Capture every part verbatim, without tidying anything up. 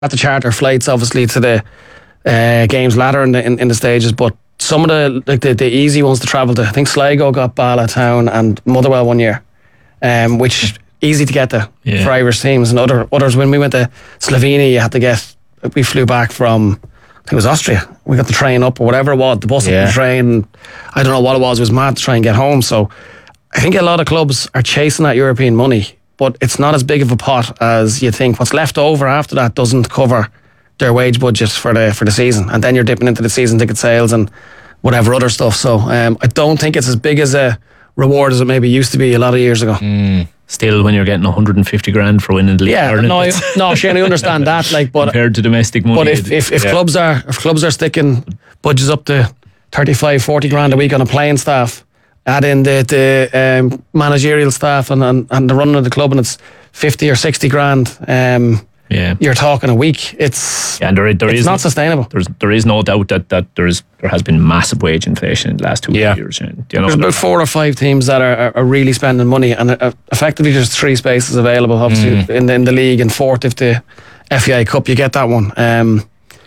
had to charter flights, obviously, to the uh, games later in the, in, in the stages, but some of the like the, the easy ones to travel to, I think Sligo got Bala Town and Motherwell one year, um, which easy to get to yeah. for Irish teams, and other others. When we went to Slovenia, you had to get. We flew back from, I think it was Austria. We got the train up or whatever it was, the bus yeah. up the train. I don't know what it was. It was mad to try and get home. So I think a lot of clubs are chasing that European money, but it's not as big of a pot as you think. What's left over after that doesn't cover their wage budgets for the for the season, and then you're dipping into the season ticket sales and whatever other stuff. So um, I don't think it's as big as a reward as it maybe used to be a lot of years ago. Mm. Still, when you're getting one hundred fifty grand for winning the league, yeah, no, I, no, Shane, I understand that. Like, but compared to domestic money, but if if, if yeah. clubs are if clubs are sticking budgets up to thirty-five, forty grand a week on a playing staff, add in the the um, managerial staff and, and and the running of the club, and it's fifty or sixty grand. Um, Yeah, you're talking a week. It's yeah, and there, there it's is not sustainable. There's there is no doubt that, that there is there has been massive wage inflation in the last two yeah. years. You know, there's about four or five teams that are, are, are really spending money, and uh, effectively there's three spaces available. Obviously mm. in the, in the league, and fourth if the F A I Cup you get that one. Um,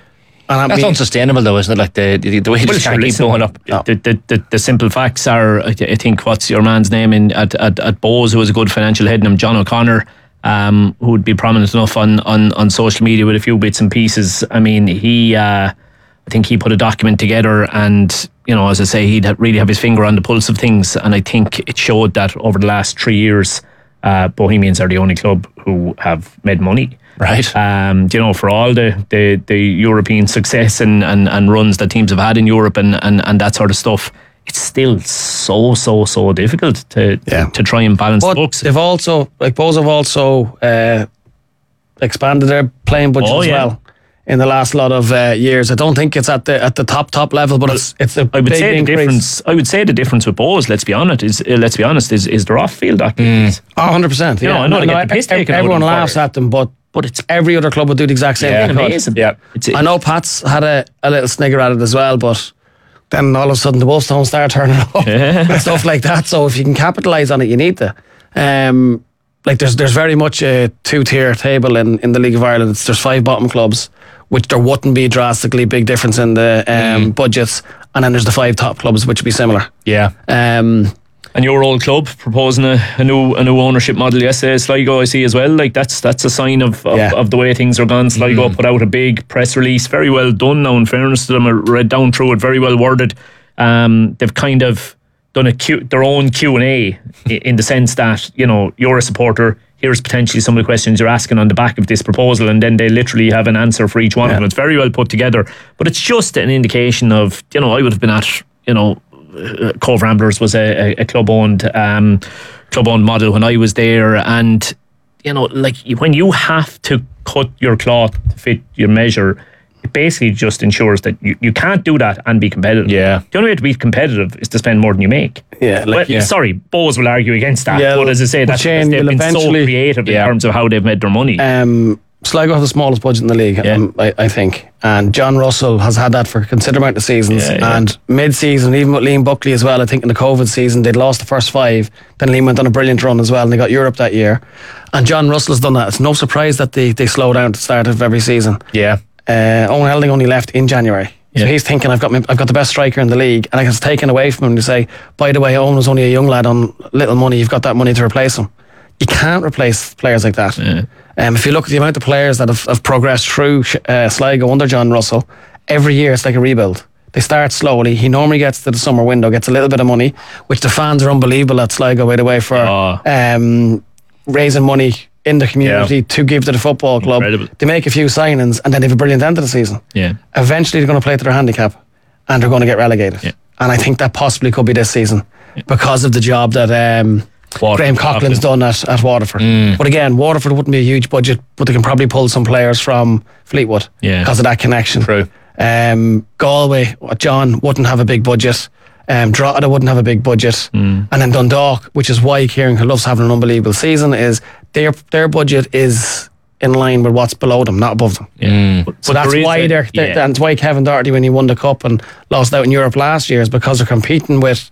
and That's I mean, unsustainable though, isn't it? Like the the, the way well, just can't keep going up. No. The, the, the the simple facts are, I think, what's your man's name in at at, at Bose, who was a good financial head, named John O'Connor. Um, who would be prominent enough on, on, on social media with a few bits and pieces. I mean, he, uh, I think he put a document together, and, you know, as I say, he'd really have his finger on the pulse of things. And I think it showed that over the last three years, uh, Bohemians are the only club who have made money. Right. Um, you know, for all the, the, the European success and, and, and runs that teams have had in Europe and, and, and that sort of stuff, it's still so so so difficult to yeah. to, to try and balance but the books. They've also, like Bose have also uh, expanded their playing budget oh, as yeah. well in the last lot of uh, years. I don't think it's at the at the top top level, but it's it's a I would big say increase. the difference. I would say the difference with Bose, let's be honest, is uh, let's be honest, is is their off field activities. Mm. Oh, one hundred percent. You yeah. know, I know no, they no, get the piss taken everyone out of them laughs for at them, but but it's every other club would do the exact same yeah, thing. amazing. Yeah, it's, it's, I know Pat's had a, a little snigger at it as well, but then all of a sudden the Wolves don't start turning up yeah. and stuff like that. So if you can capitalise on it, you need to. Um, like there's there's very much a two-tier table in, in the League of Ireland. It's, there's five bottom clubs, which there wouldn't be drastically big difference in the um, mm. budgets, and then there's the five top clubs, which would be similar. Yeah. Um, and your old club proposing a, a new a new ownership model yesterday, Sligo, I see as well. Like that's that's a sign of of, yeah. of the way things are gone. Sligo mm. put out a big press release, very well done. Now, in fairness to them, I read down through it, very well worded. Um, they've kind of done a Q, their own Q and A in the sense that, you know, you're a supporter. Here's potentially some of the questions you're asking on the back of this proposal, and then they literally have an answer for each one yeah. of them. It's very well put together, but it's just an indication of, you know, I would have been at, you know, Cove Ramblers was a, a club owned um, club owned model when I was there, and you know, like when you have to cut your cloth to fit your measure, it basically just ensures that you, you can't do that and be competitive. Yeah. The only way to be competitive is to spend more than you make. Yeah. Like, well, yeah. Sorry, Bose will argue against that. Yeah, but as I say, that's Shane, they've been so creative yeah. in terms of how they've made their money. Um, Sligo have the smallest budget in the league, yeah. um, I, I think. And John Russell has had that for a considerable amount of seasons. Yeah, yeah. And mid-season, even with Liam Buckley as well, I think in the COVID season, they'd lost the first five. Then Liam went on a brilliant run as well, and they got Europe that year. And John Russell's done that. It's no surprise that they, they slow down at the start of every season. Yeah. Uh, Owen Helding only left in January. So yeah. he's thinking, I've got my, I've got the best striker in the league, and I can taken away from him to say, by the way, Owen was only a young lad on little money. You've got that money to replace him. You can't replace players like that. Yeah. Um, if you look at the amount of players that have, have progressed through uh, Sligo under John Russell, every year it's like a rebuild. They start slowly. He normally gets to the summer window, gets a little bit of money, which the fans are unbelievable at Sligo, by the way, for oh. um, raising money in the community yeah. to give to the football club. Incredible. They make a few signings, and then they have a brilliant end of the season. Yeah. Eventually they're going to play to their handicap, and they're going to get relegated. Yeah. And I think that possibly could be this season yeah. because of the job that um, Graham Coughlin's done at, at Waterford. Mm. But again, Waterford wouldn't be a huge budget, but they can probably pull some players from Fleetwood yeah. because of that connection. True. Um, Galway, John wouldn't have a big budget. Um, Drogheda wouldn't have a big budget. Mm. And then Dundalk, which is why Kieran loves having an unbelievable season, is their their budget is in line with what's below them, not above them. Yeah. Mm. So that's why a, they're, they're yeah. that's why Kevin Doherty, when he won the cup and lost out in Europe last year, is because they're competing with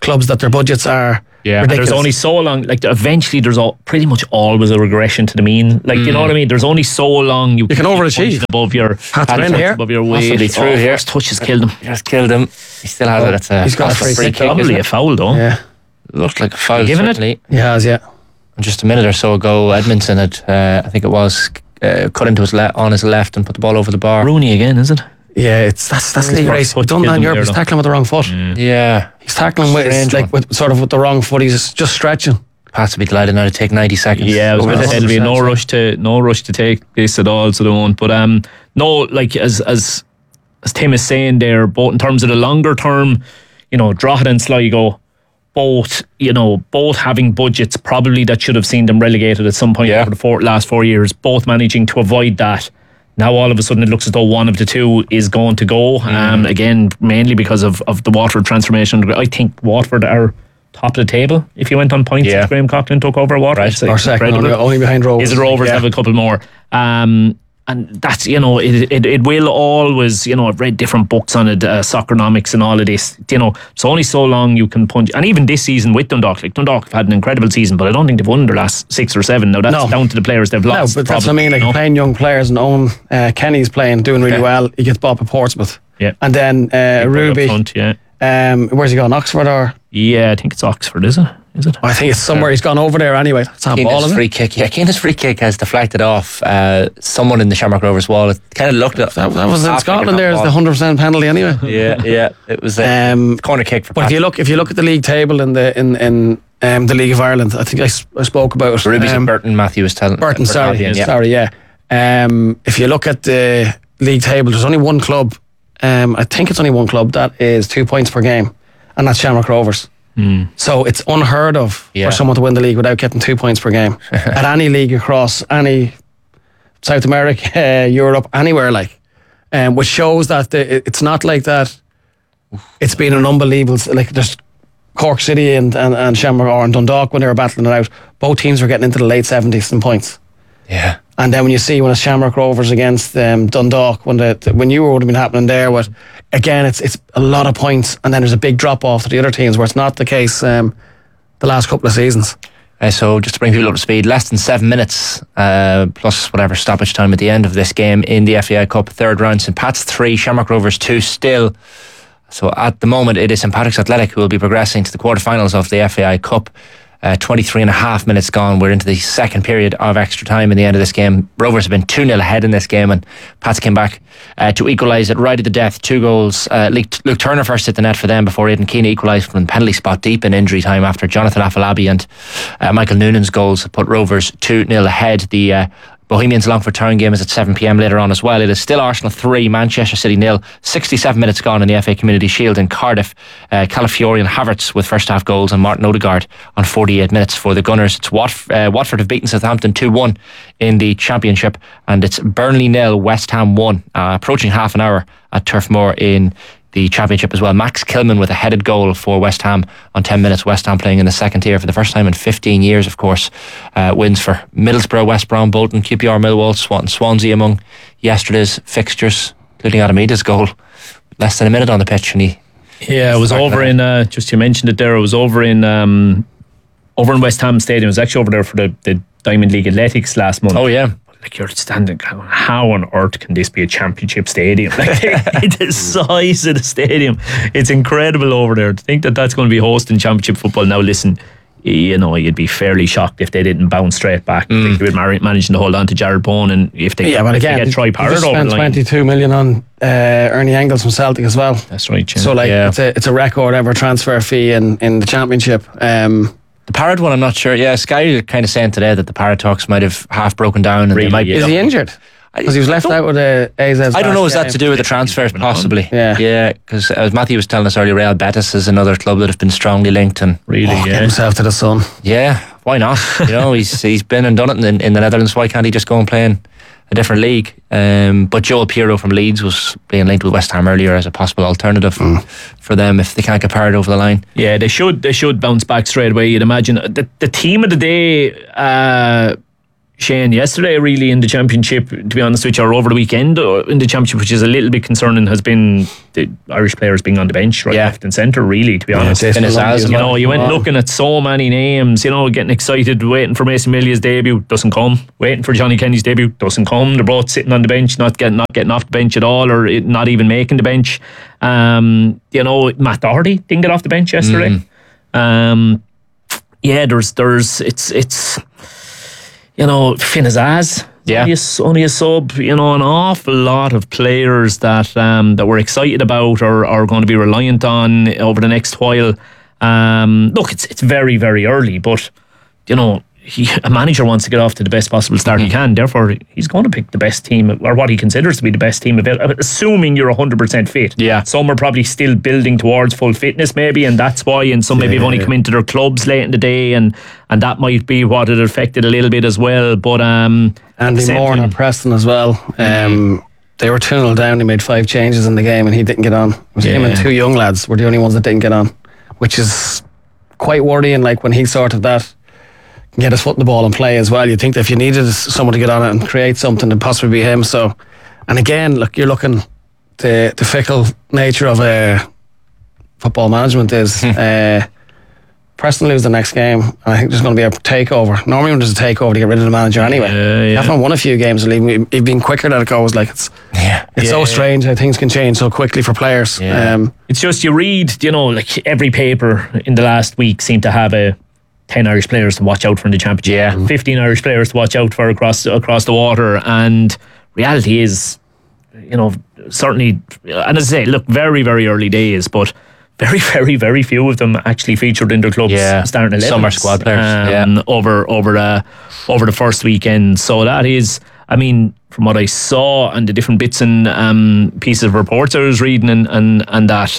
clubs that their budgets are yeah, ridiculous. There's only so long. Like eventually, there's all, pretty much always a regression to the mean. Like mm. you know what I mean. There's only so long you, you can overachieve above your here. above your weight. Through oh, here, first touch has killed him. Just killed him. He still has oh, it. It's a, he's got a free, free kick. kick. Probably a foul though. Yeah, looked like a foul. Given certainly. it? He has. Yeah. And just a minute or so ago, Edmondson had, uh, I think it was, uh, cut into his le- on his left and put the ball over the bar. Rooney again, is it? Yeah, it's that's that's the race. He's done that in Europe. He's tackling with the wrong foot. Mm. Yeah, he's tackling with like with sort of with the wrong foot. He's just stretching. Pats to be delighted now to take ninety seconds. Yeah, I was going to say there'll be no rush to no rush to take this at all, so they won't. But um, no, like as as as Tim is saying there, both in terms of the longer term, you know, Drogheda and Sligo, both you know, both having budgets probably that should have seen them relegated at some point yeah. over the four, last four years, both managing to avoid that. Now all of a sudden it looks as though one of the two is going to go. Mm. Um, again, mainly because of, of the Watford transformation. I think Watford are top of the table. If you went on points, yeah. Graham Coughlin took over Watford. Right. Or second, only, only behind Rovers. Is it Rovers yeah. have a couple more? Um, and that's, you know, it, it it will always, you know, I've read different books on it, uh, Soccernomics and all of this. You know, it's only so long you can punch. And even this season with Dundalk, like Dundalk have had an incredible season, but I don't think they've won their last six or seven. Now that's no. down to the players they've lost. No, but probably, that's what I mean. Like you know? Playing young players and Owen uh, Kenny's playing, doing really yeah. well. He gets bought by Portsmouth. Yeah. And then uh, Ruby. Front, yeah. Um, where's he going? Oxford or? Yeah, I think it's Oxford, is it? Is it? I think it's somewhere. He's gone over there anyway. That's not ball, is it? free kick. Yeah, Keenan's free kick has deflected off uh, someone in the Shamrock Rovers wall. It kind of looked at that, that was in Scotland. There is the one hundred percent penalty anyway. Yeah, yeah. It was a um, corner kick for. But Pat. if you look, if you look at the league table in the in in um, the League of Ireland, I think I, I spoke about it. Ruby's um, and Burton. Matthew was telling. Burton, uh, sorry, yeah. sorry, yeah. Um, if you look at the league table, there's only one club. Um, I think it's only one club that is two points per game, and that's Shamrock Rovers. Mm. So it's unheard of yeah. for someone to win the league without getting two points per game at any league across any South America, uh, Europe, anywhere like, um, which shows that the, it's not like that. It's been an unbelievable, like there's Cork City and, and, and Shamrock or and Dundalk when they were battling it out. Both teams were getting into the late seventies in points. Yeah. And then when you see when it's Shamrock Rovers against um, Dundalk, when the when you would have been happening there, with again it's it's a lot of points, and then there's a big drop off to the other teams where it's not the case um, the last couple of seasons. Uh, so just to bring people up to speed, less than seven minutes uh, plus whatever stoppage time at the end of this game in the F A I Cup third round. Saint Pat's three, Shamrock Rovers two still. So at the moment it is Saint Patrick's Athletic who will be progressing to the quarterfinals of the F A I Cup. Uh, twenty-three and a half minutes gone. We're into the second period of extra time in the end of this game. Rovers have been two nil ahead in this game, and Pats came back uh, to equalise it right at the death. Two goals. Uh, Luke, Luke Turner first hit the net for them before Aidan Keane equalised from the penalty spot deep in injury time after Jonathan Afolabi and uh, Michael Noonan's goals put Rovers two nil ahead. The uh, Bohemians Longford Town game is at seven p.m. later on as well. It is still Arsenal three, Manchester City nil. sixty-seven minutes gone in the F A Community Shield in Cardiff. Uh, Calafiori and Havertz with first half goals, and Martin Odegaard on forty-eight minutes for the Gunners. It's Wat- uh, Watford have beaten Southampton two one in the Championship, and it's Burnley nil, West Ham one. Uh, approaching half an hour at Turf Moor in the Championship as well. Max Kilman with a headed goal for West Ham on ten minutes. West Ham playing in the second tier for the first time in fifteen years, of course. Uh, wins for Middlesbrough, West Brom, Bolton, Q P R, Millwall, Swan, Swansea among yesterday's fixtures, including Adamida's goal. Less than a minute on the pitch, and he. Yeah, it was over in. Uh, just you mentioned it there. It was over in. Um, over in West Ham Stadium. It was actually over there for the, the Diamond League Athletics last month. Oh yeah. Like you're standing, how on earth can this be a championship stadium? Like the size of the stadium, it's incredible over there. To think that that's going to be hosting championship football. Now listen, you know, you'd be fairly shocked if they didn't bounce straight back. Mm. I think they would managing to hold on to Jared Bowen, and if they yeah, but again, they get Troy Parrott over the line. twenty-two million on uh, Ernie Engels from Celtic as well. That's right. Yeah. So like yeah. it's a it's a record ever transfer fee in, in the championship. Um, The Parrott one, I'm not sure. Yeah, Sky are kind of saying today that the Parrott talks might have half broken down. And really, they might yeah. Is he injured? Because he was left out with a A Z. I don't know, is that to do with the transfers possibly? Yeah. Yeah, because as Matthew was telling us earlier, Real Betis is another club that have been strongly linked. And really, oh, yeah. get himself to the sun. Yeah, why not? You know, he's he's been and done it in, in the Netherlands. Why can't he just go and play in a different league? Um, but Joel Pirro from Leeds was being linked with West Ham earlier as a possible alternative mm. for them if they can't get Parrott over the line. Yeah, they should they should bounce back straight away. You'd imagine the the team of the day. Uh, Shane, yesterday really in the championship, to be honest with you, or over the weekend uh, in the championship, which is a little bit concerning, has been the Irish players being on the bench right, yeah. left and centre, really, to be yeah, honest. it's You know, you went looking at so many names, you know, getting excited, waiting for Mason Millia's debut, doesn't come. Waiting for Johnny Kenny's debut, doesn't come. They're both sitting on the bench, not getting not getting off the bench at all, or it, not even making the bench. Um, you know, Matt Doherty didn't get off the bench yesterday. Mm. Um, yeah, there's there's it's it's. You know, Finn Azaz, yeah. only, a, only a sub. You know, an awful lot of players that um, that we're excited about or are going to be reliant on over the next while. Um, look, it's it's very very early, but you know, he, a manager wants to get off to the best possible start mm-hmm. he can. Therefore, he's going to pick the best team, or what he considers to be the best team available, assuming you're one hundred percent fit. Yeah. Some are probably still building towards full fitness, maybe, and that's why. And some maybe yeah, have only yeah. come into their clubs late in the day, and, and that might be what it affected a little bit as well. But um, Andy Moore and Preston as well. Um, they were two nil down. He made five changes in the game, and he didn't get on. It was Yeah. him and two young lads were the only ones that didn't get on, which is quite worrying. Like when he sorted that, get his foot in the ball and play as well. You'd think that if you needed someone to get on it and create something, it'd possibly be him. So, and again, look, you're looking the the fickle nature of uh, football management is uh, Preston lose the next game, and I think there's going to be a takeover. Normally, when there's a takeover, to get rid of the manager anyway. Yeah, yeah. You haven't won a few games, and even you've been quicker that it goes. Like it's Yeah. it's Yeah, so yeah. strange how things can change so quickly for players. Yeah. Um, It's just you read, you know, like every paper in the last week seemed to have a ten Irish players to watch out for in the championship. Yeah. fifteen Irish players to watch out for across across the water. And reality is, you know, certainly, and as I say, look, very, very early days, but very, very, very few of them actually featured in their clubs Yeah. starting eleven. Some are squad players, yeah. Over over uh, over the first weekend. So that is, I mean, from what I saw and the different bits and um, pieces of reports I was reading and and, and that,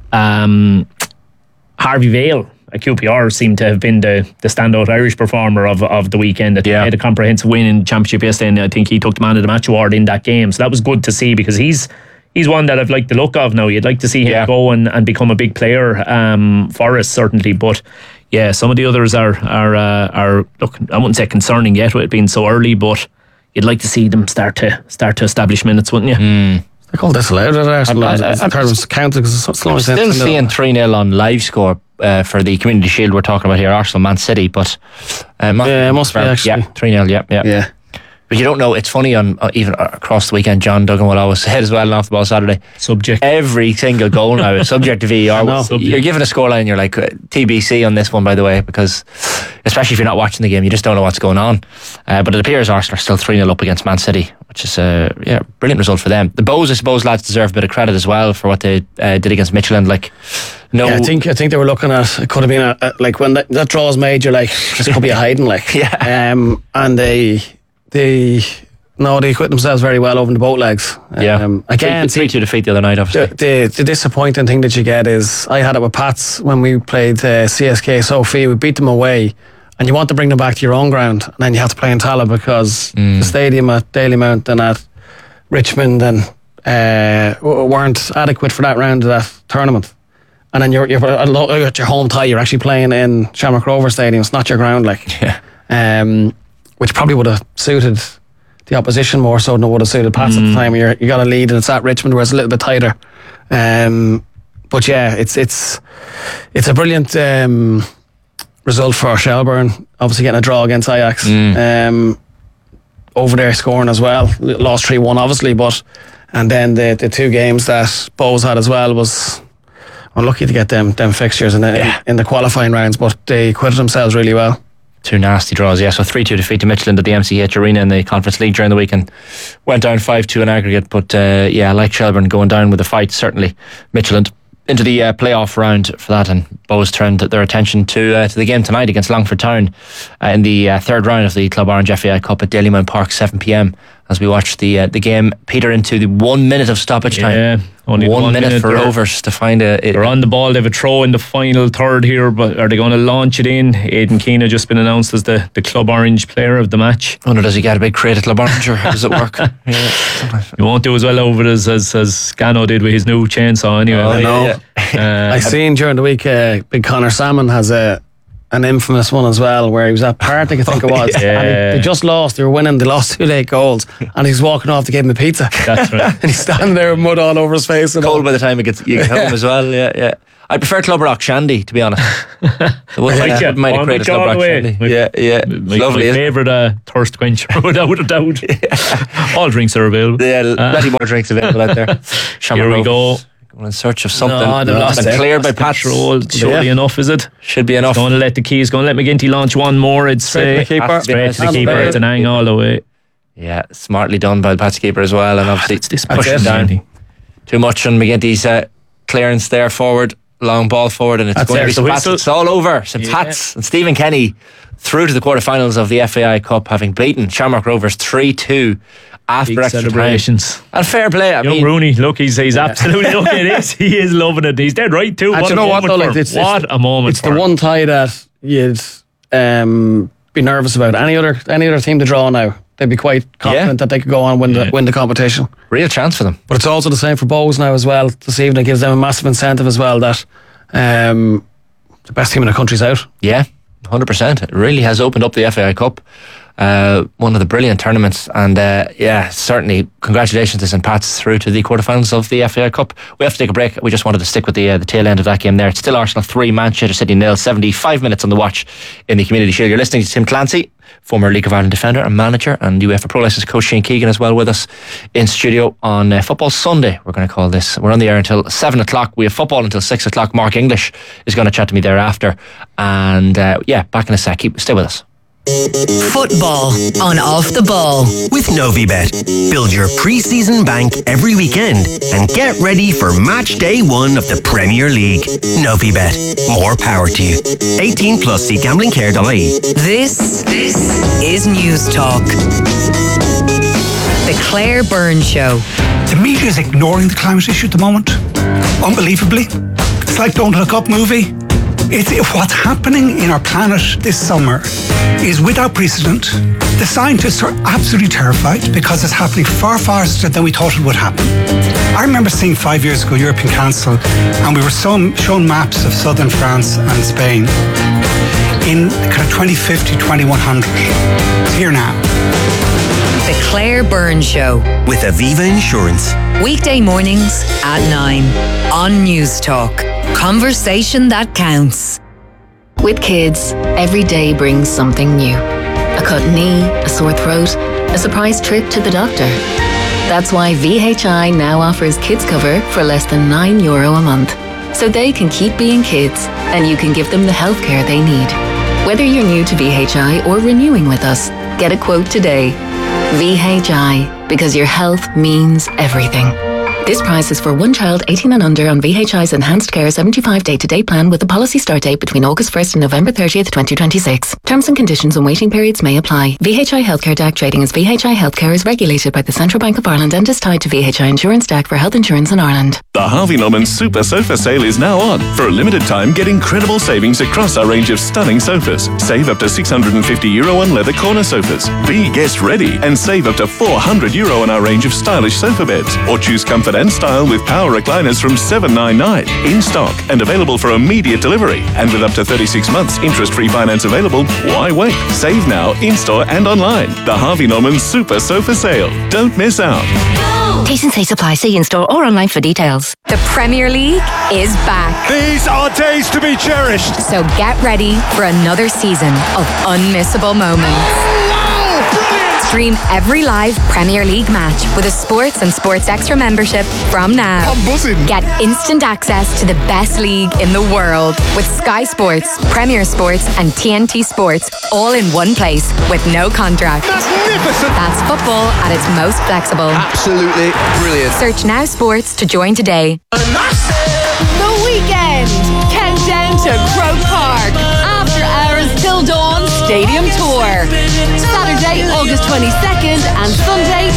um, Harvey Vale at Q P R seemed to have been the, the standout Irish performer of, of the weekend. He Yeah. had a comprehensive win in the championship yesterday, and I think he took the man of the match award in that game. So that was good to see, because he's he's one that I've liked the look of now. You'd like to see him Yeah. go and, and become a big player um, for us, certainly. But yeah, some of the others are are uh, are look, I wouldn't say concerning yet with it being so early, but you'd like to see them start to start to establish minutes, wouldn't you? Mm. they call this allowed at Arsenal. I'm- I'm- in terms of counting, because it's I'm still seeing three nil on live score uh, for the Community Shield we're talking about here, Arsenal Man City, but uh, must Yeah, it must be actually. Yeah, three nil, yeah, yeah. Yeah. But you don't know, it's funny, on uh, even across the weekend, John Duggan will always say it as well, and off the ball Saturday. Subject. Every single goal now is subject to V A R. No. You're given a scoreline, you're like, uh, T B C on this one, by the way, because especially if you're not watching the game, you just don't know what's going on. Uh, but it appears Arsenal are still three nil up against Man City, which is a yeah, brilliant result for them. The Bows, I suppose, lads, deserve a bit of credit as well for what they uh, did against Midtjylland. Like, no, Yeah, I think I think they were looking at, it could have been a, a, like when that, that draw is made, you're like, this could be a hiding, like. Yeah. Um, and they they no, they quit themselves very well over the boat legs. yeah. Um, again, three two defeat the other night, obviously. the, the the disappointing thing that you get is, I had it with Pats when we played uh, C S K Sofia. We beat them away, and you want to bring them back to your own ground, and then you have to play in Tala because Mm. the stadium at Dalymount and at Richmond and uh, w- weren't adequate for that round of that tournament. And then you're you're at your home tie. You're actually playing in Shamrock Rovers Stadium. It's not your ground, like, Yeah. um, which probably would have suited the opposition more so than it would have suited Pats at the time. You're, you got a lead and it's at Richmond where it's a little bit tighter. Um, but yeah, it's it's it's a brilliant um, result for Shelbourne. Obviously getting a draw against Ajax. Um, over there scoring as well. Lost three one obviously, but and then the, the two games that Bows had as well was unlucky to get them them fixtures in the, Yeah. in the qualifying rounds, but they acquitted themselves really well. Two nasty draws, yeah. So three two defeat to Midtjylland at the M C H Arena in the Conference League during the week, and went down five two in aggregate. But uh, yeah, I like Shelbourne going down with a fight, certainly. Midtjylland into the uh, playoff round for that, and Bows turned their attention to uh, to the game tonight against Longford Town uh, in the uh, third round of the Club Orange F A I Cup at Dalymount Park, seven p.m. as we watch the uh, the game peter into the one minute of stoppage time. Yeah, only one, one minute, minute for there. Rovers to find a. It, They're on the ball. They have a throw in the final third here, but are they going to launch it in? Aidan Keane has just been announced as the, the Club Orange player of the match. wonder, does he get a big crate at Club Orange, or how does it work? Yeah. He won't do as well over it as, as, as Scano did with his new chainsaw anyway. Oh, I know. yeah, Uh, I seen during the week, uh, Big Connor Salmon has a an infamous one as well, where he was at Partick, I think it was. Yeah. And they, they just lost. They were winning. They lost two late goals, and he's walking off to give him a pizza. That's right. And he's standing there with mud all over his face. And Cold by the time it gets, you get home as well. Yeah, yeah. I prefer Club Rock Shandy, to be honest. The one Like yeah. it. might have Oh, created Mick Club Rock Galloway. Shandy. My- Yeah, yeah. My, It's lovely. my isn't it? favourite uh, thirst quencher, without a doubt. All drinks are available. Yeah, Uh, plenty more drinks available out there. Shamrock Here we Rovers. go. Going in search of something. No, they've lost Been it. cleared by Pats. Control, surely Yeah. enough, is it? Should be enough. Going to let the keys, going to let McGinty launch one more, I'd Straight say. to the keeper. Has to be Straight nice. to the Has to keeper. be. It's an hang all the way. Yeah, smartly done by the Pats keeper as well, and obviously It's this pushing push down too much on McGinty's uh, clearance there forward, long ball forward, and it's That's going it. to be It's a St. Pat's. whistle. It's all over. St. Yeah. Pat's and Stephen Kenny through to the quarterfinals of the F A I Cup, having beaten Shamrock Rovers three two after Big extra time. celebrations. And fair play. I Young mean, Rooney, look, he's he's absolutely look at this. He is loving it. He's dead right too. And What you a know what, moment though, for like, him. it's- What it's- a moment It's for the him. one tie that you'd um, be nervous about. Any other any other team to draw now, they'd be quite confident Yeah. that they could go on and win the Yeah. win the competition. real chance for them. But it's also the same for Bows now as well. This evening gives them a massive incentive as well that um, the best team in the country's out. Yeah, one hundred percent. It really has opened up the F A I Cup. Uh, one of the brilliant tournaments, and uh, yeah, certainly congratulations to St. Pat's through to the quarterfinals of the F A I Cup. We have to take a break. We just wanted to stick with the uh, the tail end of that game there. It's still Arsenal three, Manchester City nil, seventy-five minutes on the watch in the Community Shield. You're listening to Tim Clancy, former League of Ireland defender and manager, and UEFA Pro License coach Shane Keegan as well with us in studio on uh, Football Sunday. We're going to call this. We're on the air until seven o'clock. We have football until six o'clock. Mark English is going to chat to me thereafter, and uh, yeah, back in a sec. Keep stay with us. Football on Off the Ball. With Novibet. Build your pre-season bank every weekend and get ready for match day one of the Premier League. Novibet. More power to you. eighteen plus, see gambling care dot I E. This, this is News Talk. The Claire Byrne Show. The media is ignoring the climate issue at the moment, unbelievably. It's like Don't Look Up movie. It's, what's happening in our planet this summer is without precedent. The scientists are absolutely terrified because it's happening far faster than we thought it would happen. I remember seeing five years ago European Council, and we were shown, shown maps of southern France and Spain in kind of twenty fifty, twenty-one hundred. It's here now. The Claire Byrne Show. With Aviva Insurance. Weekday mornings at nine on News Talk. Conversation that counts. With kids, every day brings something new. A cut knee, a sore throat, a surprise trip to the doctor. That's why V H I now offers kids cover for less than nine euro a month. So they can keep being kids and you can give them the healthcare they need. Whether you're new to V H I or renewing with us, get a quote today. V H I, because your health means everything. This price is for one child eighteen and under on V H I's Enhanced Care seventy-five day-to-day plan with a policy start date between August first and November thirtieth, twenty twenty-six. Terms and conditions and waiting periods may apply. V H I Healthcare D A C trading as V H I Healthcare is regulated by the Central Bank of Ireland and is tied to V H I Insurance D A C for health insurance in Ireland. The Harvey Norman Super Sofa Sale is now on. For a limited time, get incredible savings across our range of stunning sofas. Save up to six hundred fifty euro on leather corner sofas. Be guest ready and save up to four hundred euro on our range of stylish sofa beds. Or choose comfort and style with power recliners from seven ninety-nine. In stock and available for immediate delivery. And with up to thirty-six months interest-free finance available, why wait? Save now, in-store and online. The Harvey Norman Super Sofa Sale. Don't miss out. T's and C's apply. See in-store or online for details. The Premier League is back. These are days to be cherished. So get ready for another season of unmissable moments. Stream every live Premier League match with a Sports and Sports Extra membership from now. I'm buzzing. Get instant access to the best league in the world with Sky Sports, Premier Sports and T N T Sports all in one place with no contract. Magnificent. That's football at its most flexible. Absolutely brilliant. Search Now Sports to join today. The weekend. Countdown to Croke Park. After Hours Till Dawn Stadium Tour. Saturday, August twenty-second and Sunday,